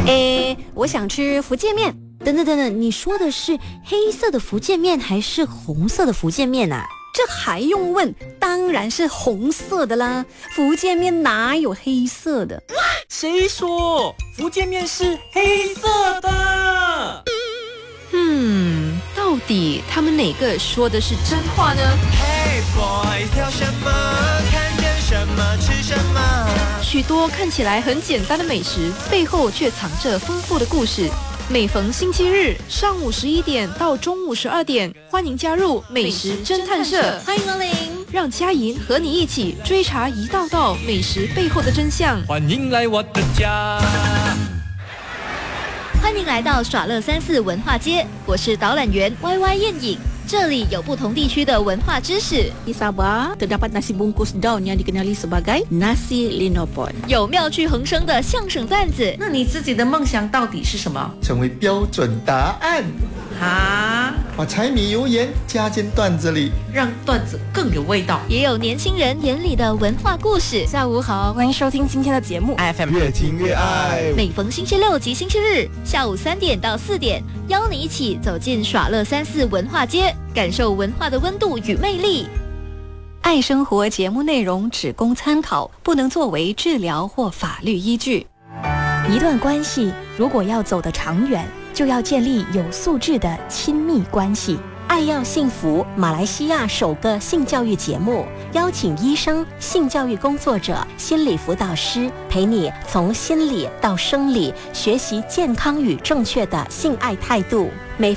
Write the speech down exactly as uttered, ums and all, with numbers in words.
诶，我想吃福建面。 等等等等，你说的是黑色的福建面还是红色的福建面啊？ 这还用问？当然是红色的啦！福建面哪有黑色的？ 谁说福建面是黑色的？ 嗯，到底他们哪个说的是真话呢？ Hey boy， 挑什么？看见什么吃什么？ 许多看起来很简单的美食，背后却藏着丰富的故事。每逢星期日上午十一点到中午十二点，欢迎加入美食侦探社， 欢迎光临， 让佳莹和你一起追查一道道美食背后的真相。 欢迎来我的家。 欢迎来到耍乐三四文化街，我是导览员 Y Y 燕影。这里有不同地区的文化知识。 Di Sabah terdapat nasi bungkus daun yang dikenali sebagai nasi linopon。 有妙趣横生的相声段子。 那你自己的梦想到底是什么？ 成为标准答案。 啊， 把柴米油盐加进段子里， 让段子更有味道。 也有年轻人眼里的文化故事。 下午好，欢迎收听今天的节目 F M 越听越爱。 每逢星期六及星期日下午三点到四点，邀你一起走进耍乐三四文化街，感受文化的温度与魅力。 爱生活节目内容只供参考，不能作为治疗或法律依据。 一段关系如果要走得长远，就要建立有素质的亲密关系。爱要幸福，马来西亚首个性教育节目，邀请医生、性教育工作者、心理辅导师，陪你从心理到生理，学习健康与正确的性爱态度。每